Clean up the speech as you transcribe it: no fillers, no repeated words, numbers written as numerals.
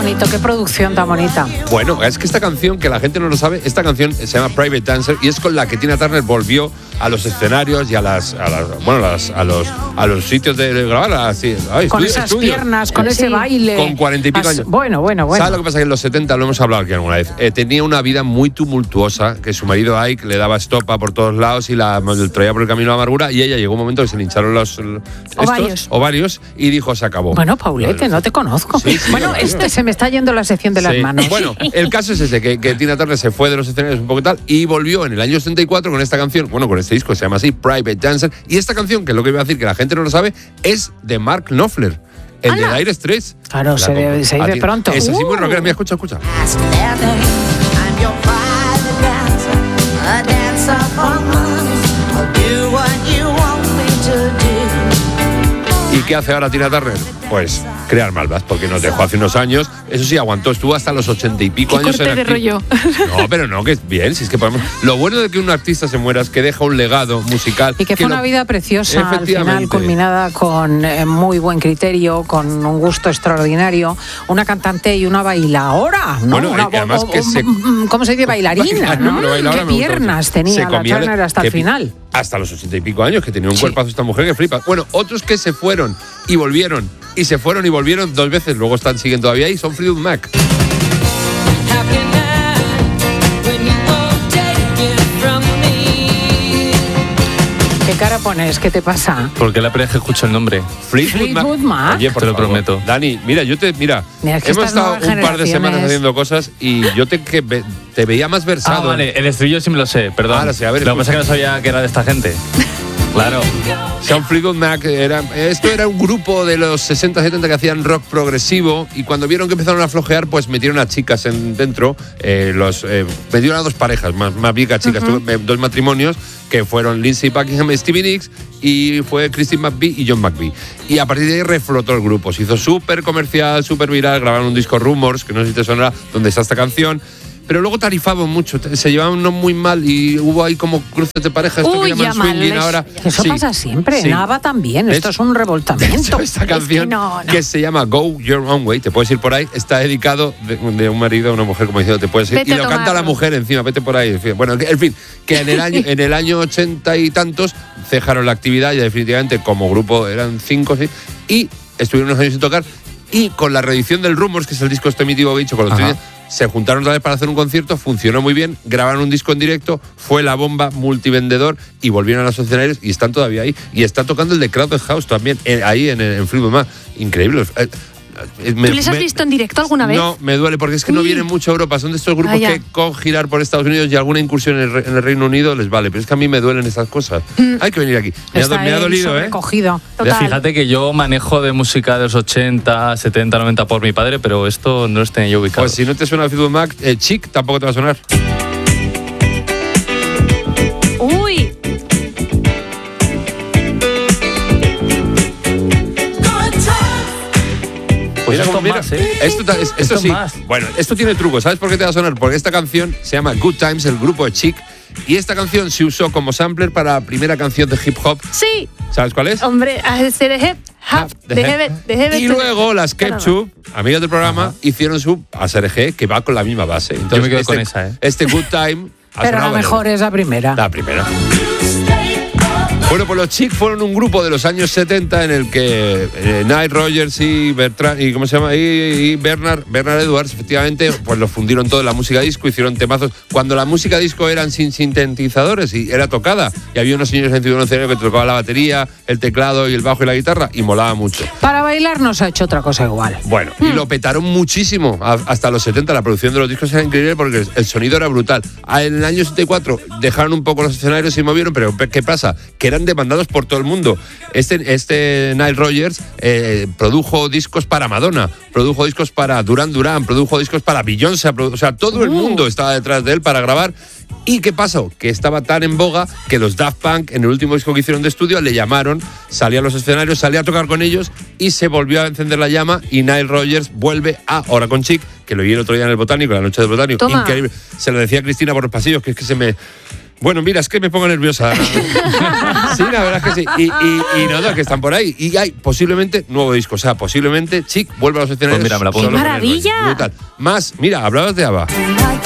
bonito, qué producción tan bonita. Bueno, es que esta canción, que la gente no lo sabe, esta canción se llama Private Dancer y es con la que Tina Turner volvió a los escenarios y a los sitios de grabar. Con esas piernas, con ese baile. Con 40 y pico años. Bueno. ¿Sabes lo que pasa? Que en los 70, lo hemos hablado aquí alguna vez, tenía una vida muy tumultuosa, que su marido Ike le daba estopa por todos lados y la traía por el camino de la amargura, y ella llegó un momento que se le hincharon los ovarios y dijo, se acabó. Bueno, Paulete, no te conozco. Sí, bueno, se me está yendo la sección de las manos. Bueno, el caso es ese, que Tina Turner se fue de los escenarios un poco tal y volvió en el año 74 con esta canción, con este disco, se llama así, Private Dancer, y esta canción, que es lo que iba a decir, que la gente no lo sabe, es de Mark Knopfler, el de Dire Straits. Claro, se dice pronto. Es así muy rockera, mira, escucha. ¿Y qué hace ahora Tina Turner? Pues crear malvas, porque nos dejó hace unos años. Eso sí, estuvo hasta los 80 y pico años en activo. No, pero no, que es bien, si es que podemos. Lo bueno de que un artista se muera es que deja un legado musical. Y que fue una vida preciosa, al final culminada con muy buen criterio, con un gusto extraordinario, una cantante y una bailadora, ¿no? Bueno, además ¿cómo se dice? Bailarina, ¿no? ¿Qué piernas tenía la Turner hasta el final? Hasta los 80 y pico años, que tenía un cuerpazo esta mujer que flipa. Bueno, otros que se fueron y volvieron, y se fueron y volvieron 2 veces, luego siguen todavía ahí, son Fleetwood Mac. ¿Qué cara pones? ¿Qué te pasa? Porque la primera vez que escucho el nombre. Fleetwood Mac. Oye, te lo prometo. Dani, mira, hemos estado un par de semanas haciendo cosas y yo te veía más versado. Vale, el estribillo sí me lo sé, perdón. Lo que pasa es que no sabía que era de esta gente. Claro. Son Fleetwood Mac, esto era un grupo de los 60-70 que hacían rock progresivo, y cuando vieron que empezaron a flojear, pues metieron a chicas dentro, metieron a 2 parejas, más bien que chicas, 2 matrimonios, que fueron Lindsey Buckingham y Stevie Nicks, y fue Christine McVie y John McVie. Y a partir de ahí reflotó el grupo, se hizo súper comercial, súper viral, grabaron un disco Rumors, que no sé si te sonará, donde está esta canción. Pero luego tarifaban mucho, se llevaban no muy mal y hubo ahí como cruces de pareja, esto que llaman swinging ahora. Eso pasa siempre, Nava también, esto es un revoltamiento. Esta canción que se llama Go Your Own Way, te puedes ir por ahí, está dedicado de un marido a una mujer, como diciendo, te puedes ir, y lo canta la mujer encima, vete por ahí. Bueno, en fin, que en el año 80 y tantos cejaron la actividad, ya definitivamente como grupo eran 5 y estuvieron unos años sin tocar, y con la reedición del Rumors, que es el disco mítico que he dicho, con los se juntaron otra vez para hacer un concierto, funcionó muy bien, grabaron un disco en directo, fue la bomba, multivendedor, y volvieron a los escenarios y están todavía ahí. Y está tocando el de Crowded House también, ahí en Fleetwood Mac. Increíble. ¿Tú les has visto en directo alguna vez? No, me duele porque es que no vienen mucho a Europa. Son de estos grupos que con girar por Estados Unidos y alguna incursión en el Reino Unido les vale. Pero es que a mí me duelen estas cosas. Hay que venir aquí. Me ha dolido, ¿eh? Fíjate que yo manejo de música de los 80, 70, 90 por mi padre, pero esto no lo tenía yo ubicado. Pues si no te suena Fleetwood Mac, Chic tampoco te va a sonar. ¡Uy! Pues esto sí. Más. Bueno, esto tiene truco. ¿Sabes por qué te va a sonar? Porque esta canción se llama Good Times, el grupo de Chic, y esta canción se usó como sampler para la primera canción de hip hop. Sí. ¿Sabes cuál es? Hombre, y luego las Ketchup, amigas del programa, hicieron su ASRG, que va con la misma base. Entonces, yo me quedo con esa, Este Good Time. Pero la mejor es la primera. La primera. Bueno, pues los Chic fueron un grupo de los años 70 en el que Nile Rodgers y Bertrand, y ¿cómo se llama? Y Bernard Edwards, efectivamente, pues los fundieron todo en la música disco, hicieron temazos. Cuando la música disco eran sin sintetizadores y era tocada, y había unos señores en un escenario que tocaban la batería, el teclado y el bajo y la guitarra, y molaba mucho. Para bailar no se ha hecho otra cosa igual. Bueno, y lo petaron muchísimo. Hasta los 70 la producción de los discos era increíble porque el sonido era brutal. En el año 74 dejaron un poco los escenarios y se movieron, pero ¿qué pasa? Que eran demandados por todo el mundo. Este Nile Rodgers produjo discos para Madonna, produjo discos para Duran Duran, produjo discos para Beyoncé, o sea, todo el mundo estaba detrás de él para grabar. ¿Y qué pasó? Que estaba tan en boga que los Daft Punk, en el último disco que hicieron de estudio, le llamaron, salía a los escenarios, salía a tocar con ellos y se volvió a encender la llama, y Nile Rodgers vuelve ahora con Chic, que lo vi el otro día en el Botánico, la noche del Botánico. Toma. Increíble. Se lo decía a Cristina por los pasillos, que es que se me Bueno, mira, es que me pongo nerviosa. Sí, la verdad es que sí. Y nada, que están por ahí. Y hay posiblemente nuevo disco. O sea, posiblemente Chic vuelve a los escenarios. Pues mira, me la pongo. ¡Qué maravilla! Brutal. Más, mira, hablabas de ABBA.